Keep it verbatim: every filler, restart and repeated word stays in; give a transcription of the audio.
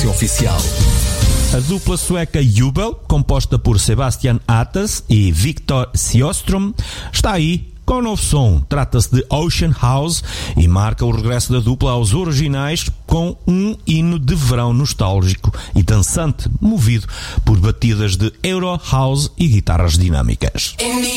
Rádio Oficial. A dupla sueca Jubel, composta por Sebastian Atas e Victor Sjöström, está aí com o novo som. Trata-se de Ocean House e marca o regresso da dupla aos originais com um hino de verão nostálgico e dançante, movido por batidas de Euro House e guitarras dinâmicas.